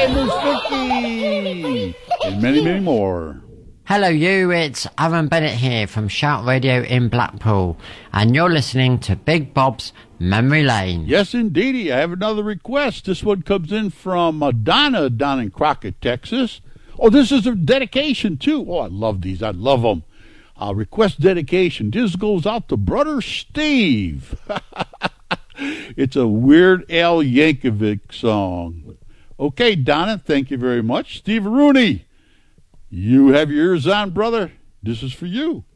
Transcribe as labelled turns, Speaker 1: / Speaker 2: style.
Speaker 1: and Miss Vicky, and many, many more.
Speaker 2: Hello you, it's Aaron Bennett here from Shout Radio in Blackpool, and you're listening to Big Bob's Memory Lane.
Speaker 1: Yes, indeedy. I have another request. This one comes in from Donna down in Crockett, Texas. Oh, this is a dedication, too. Oh, I love these. I love them. Request dedication. This goes out to Brother Steve. It's a Weird Al Yankovic song. Okay, Donna, thank you very much. Steve Rooney, you have your ears on, brother. This is for you.